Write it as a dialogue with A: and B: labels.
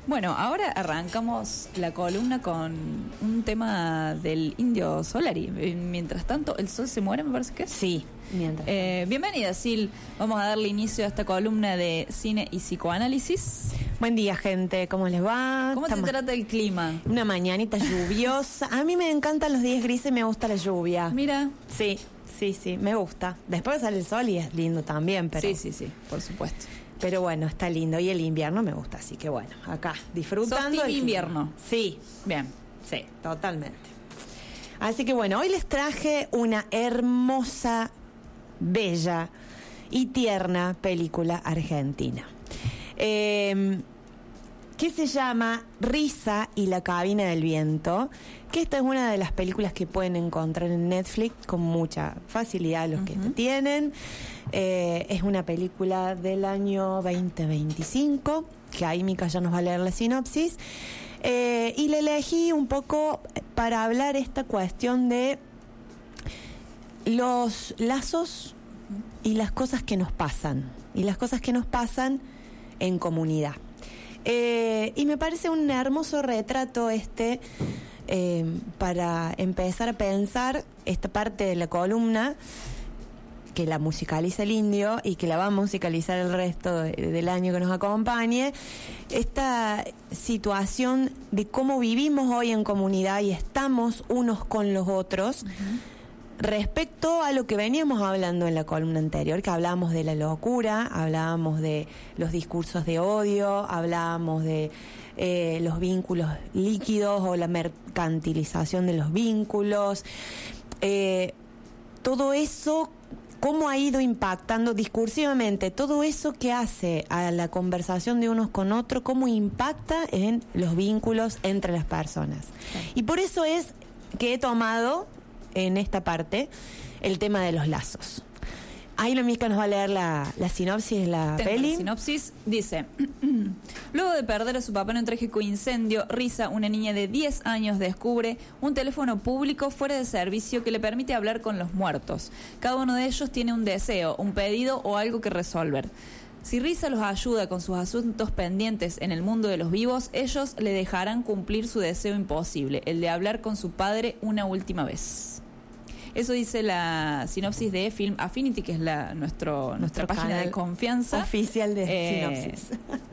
A: Bueno, ahora arrancamos la columna con un tema del Indio Solari. Mientras tanto, el sol se muere, me parece que es.
B: Sí, mientras.
A: Bienvenida, Sil. Vamos a darle inicio a esta columna de cine y psicoanálisis.
B: Buen día, gente. ¿Cómo les va?
A: ¿Cómo te trata el clima?
B: Una mañanita lluviosa. A mí me encantan los días grises y me gusta la lluvia.
A: Mira.
B: Sí, me gusta. Después sale el sol y es lindo también, pero...
A: Sí, por supuesto.
B: Pero bueno, está lindo. Y el invierno me gusta, así que bueno, acá, disfrutando.
A: ¿Sos team invierno?
B: Sí.
A: Bien.
B: Sí, totalmente. Así que bueno, hoy les traje una hermosa, bella y tierna película argentina. Que se llama Risa y la cabina del viento, que esta es una de las películas que pueden encontrar en Netflix con mucha facilidad los que tienen. Es una película del año 2025, que ahí Mica ya nos va a leer la sinopsis, y la elegí un poco para hablar esta cuestión de los lazos y las cosas que nos pasan, en comunidad. Y me parece un hermoso retrato para empezar a pensar esta parte de la columna que la musicaliza el Indio y que la va a musicalizar el resto del año que nos acompañe, esta situación de cómo vivimos hoy en comunidad y estamos unos con los otros. Respecto a lo que veníamos hablando en la columna anterior, que hablábamos de la locura, hablábamos de los discursos de odio, hablábamos de los vínculos líquidos o la mercantilización de los vínculos, todo eso, cómo ha ido impactando discursivamente, todo eso que hace a la conversación de unos con otros, cómo impacta en los vínculos entre las personas. Y por eso es que he tomado en esta parte el tema de los lazos. Ahí la Mica nos va a leer la sinopsis de la peli.
A: La sinopsis dice: luego de perder a su papá en un trágico incendio, Risa, una niña de 10 años, descubre un teléfono público fuera de servicio que le permite hablar con los muertos. Cada uno de ellos tiene un deseo, un pedido o algo que resolver. Si Risa los ayuda con sus asuntos pendientes en el mundo de los vivos, ellos le dejarán cumplir su deseo imposible, el de hablar con su padre una última vez. Eso dice la sinopsis de Film Affinity, que es nuestra página de confianza
B: oficial de sinopsis.